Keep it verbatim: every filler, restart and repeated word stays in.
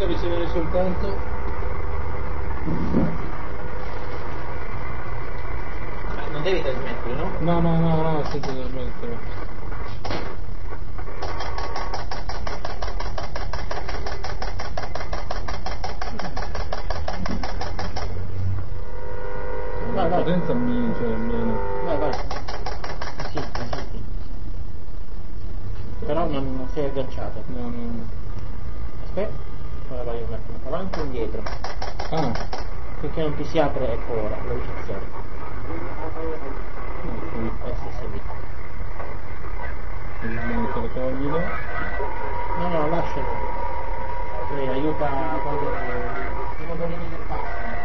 a ricevere soltanto. Ma non devi trasmettere, no? No, no, no, no, senza trasmettere. Vai, vai. Potenza minima, cioè meno. Vai, vai. Sì, sì, sì. Però non, non sei agganciato. No, no, no. Aspetta, ora vai un attimo avanti e indietro. Ah, Finché non ti si apre, ecco ora, la ricezione. Eh sì, sì. vediamo che lo togli là. No, no, lascialo. Poi aiuta a togliere il modo di